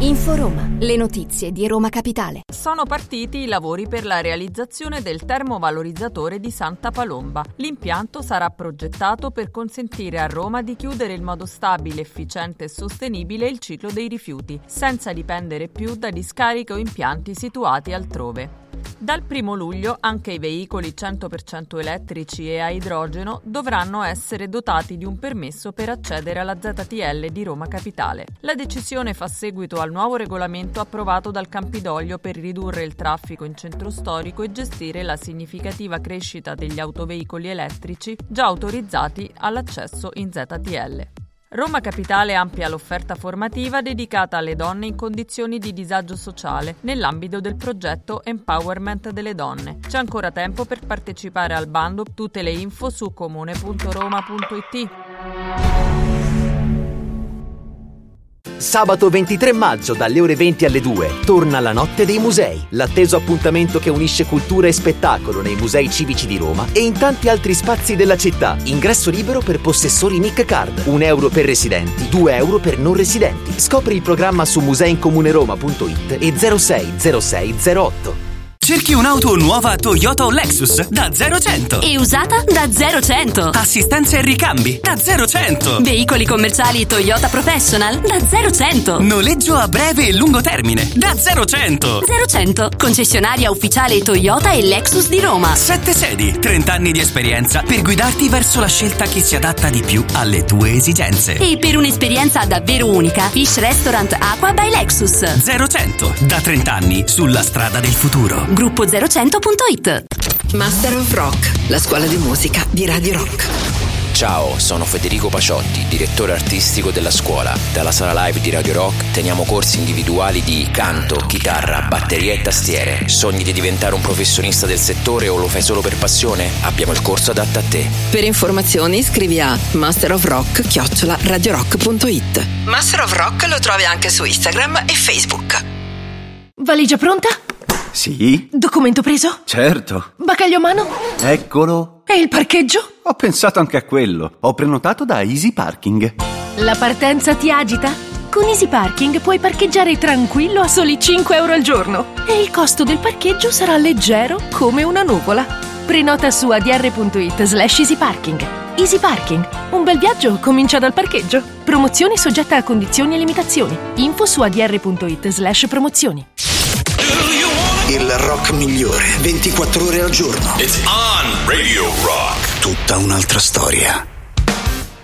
Info Roma, le notizie di Roma Capitale. Sono partiti i lavori per la realizzazione del termovalorizzatore di Santa Palomba. L'impianto sarà progettato per consentire a Roma di chiudere in modo stabile, efficiente e sostenibile il ciclo dei rifiuti, senza dipendere più da discariche o impianti situati altrove. Dal 1 luglio anche i veicoli 100% elettrici e a idrogeno dovranno essere dotati di un permesso per accedere alla ZTL di Roma Capitale. La decisione fa seguito al nuovo regolamento approvato dal Campidoglio per ridurre il traffico in centro storico e gestire la significativa crescita degli autoveicoli elettrici già autorizzati all'accesso in ZTL. Roma Capitale amplia l'offerta formativa dedicata alle donne in condizioni di disagio sociale nell'ambito del progetto Empowerment delle donne. C'è ancora tempo per partecipare al bando. Tutte le info su comune.roma.it. Sabato 23 maggio dalle ore 20 alle 2 torna la Notte dei Musei, l'atteso appuntamento che unisce cultura e spettacolo nei musei civici di Roma e in tanti altri spazi della città. Ingresso libero per possessori Nick Card, €1 per residenti, €2 per non residenti. Scopri il programma su museiincomuneroma.it e 060608. Cerchi un'auto nuova Toyota o Lexus da 0-100 e usata da 0-100. Assistenza e ricambi da 0-100. Veicoli commerciali Toyota Professional da 0-100. Noleggio a breve e lungo termine da 0-100. 0-100. Concessionaria ufficiale Toyota e Lexus di Roma. 7 sedi, 30 anni di esperienza per guidarti verso la scelta che si adatta di più alle tue esigenze. E per un'esperienza davvero unica, Fish Restaurant Aqua by Lexus. 0-100, da 30 anni sulla strada del futuro. Gruppo 0-100.it. Master of Rock, la scuola di musica di Radio Rock. Ciao, sono Federico Paciotti, direttore artistico della scuola. Dalla sala live di Radio Rock teniamo corsi individuali di canto, chitarra, batteria e tastiere. Sogni di diventare un professionista del settore o lo fai solo per passione? Abbiamo il corso adatto a te. Per informazioni scrivi a masterofrock@radiorock.it. Master of Rock lo trovi anche su Instagram e Facebook. Valigia pronta? Sì. Documento preso? Certo. Bagaglio a mano? Eccolo. E il parcheggio? Ho pensato anche a quello. Ho prenotato da Easy Parking. La partenza ti agita? Con Easy Parking puoi parcheggiare tranquillo a soli €5 al giorno e il costo del parcheggio sarà leggero come una nuvola. Prenota su adr.it/easyparking. Easy Parking. Un bel viaggio comincia dal parcheggio. Promozione soggetta a condizioni e limitazioni. Info su adr.it/promozioni. Il rock migliore, 24 ore al giorno. It's on Radio Rock. Tutta un'altra storia.